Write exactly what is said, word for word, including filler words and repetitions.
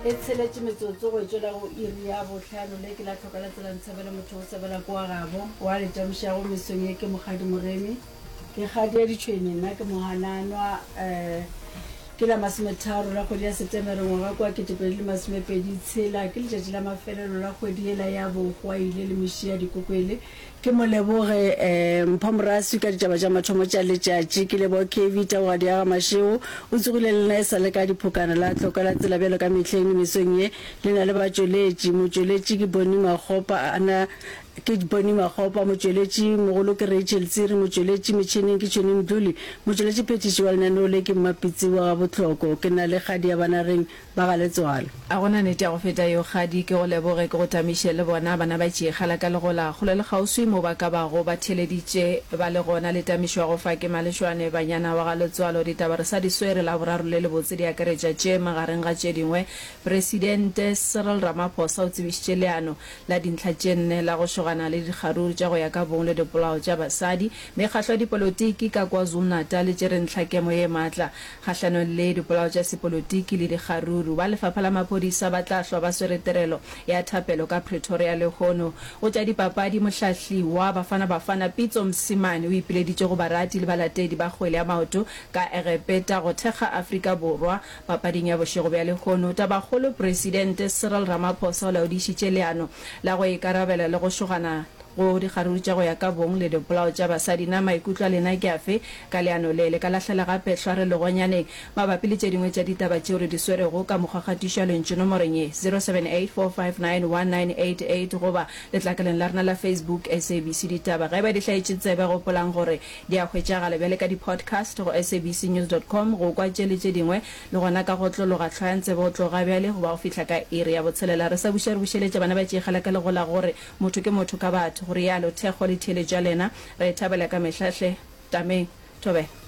Etseletse metsotso go tswela go iri ya botlhano le ke la tlhoka la tsela ntshebela motho go sebela kwa gabo wa le jamsha go mesong e ke mogadi moremi ke gadi ya ditšhweni nna ke mohananwa eh ke la masometharo la kgwedi ya September ngwaga kwa ke tepele le masomepedi tshela ke letšatši la mafelelo la kgwedi ela ya bogwa ile le mošia dikokwele ke moleboge eh mphamorasi ka ditaba tša mathomo tša letšatši ke lebo K V Tawadi ya Mashego o tsogile le nna e sale ka diphokana la tlhoka la tsela bjalo ka mehleng mesong ye le na le batšweletši motšweletši ke Boni Makgopa ana ke Boni Makgopa motšweletši mogolo ke Rachel Tsiri motšweletši metšhineng ke Tšhoni Mdluli motšweletši phetiši wa lenaneo le ke Mmapitsi wa botlhoko ke na le kgadi ya banareng ba ga Letswalo a gona nete ya go feta yo kgadi ke go leboge ke go tamiše le bona bana ba tšeegala ka le go la kgolo le kgauswi mo ba ka bago ba theleditše ba le gona le tamišwa go fa ke Malešwane banyana wa ga Letswalo ditaba re sa di swere la boraro le le botse di akaretša tše magareng ga tše dingwe Presidente Cyril Ramaphosa o tsebišitše leano la dintlha tše nne la go šogana le dikgaruru tša go ya ka bong le dipolao tša basadi mekgahlwa dipolotiki ka KwaZulu-Natal le tše re ntlhakemo ye maatla kgahlano le dipolao tša sepolotiki le dikgaruru ba lefapha la maphodisa ba tla hlwa ba swere tirelo ya thapelo ka Pretoria le hono o tša dipapadi mohlahli wa bafana bafana Pitso Msimane o ipileditše go barati le balatedi ba kgwele ya maoto ka egepeta go thekga Afrika Borwa papading ya bošego bja le hono tabagolo Presidente Cyril Ramaphosa o laodišitše leano la go ikarabela le go šogana go dikgaruru tša go ya ka bong le dipolao tša basadi na maikutlo lena ke afe ka leano le le ka lahlela gape hlware legonyaneng mabapi le tše dingwe tša ditaba tšeo re di swerego ka mokgwakgatišwa lentšu nomorong ye zero seven eight four five nine one nine eight eight goba letlakaleng la rena la Facebook S A B C ditaba ge ba di hlaetše tsebe gopolang gore di a hwetšagala bjale ka di-podcast go S A B C news dot com go kwa tše le tše dingwe le gona ka go tlologa tlhoyantsebe go tloga bjale go ba go fihla ka iri ya botshelela re sa buša re bušeletša bana ba tšeegala ka legola gore motho ke motho ka batho gore yalo thekgo le theletša lena re thabela ka mehlahle tameng tobe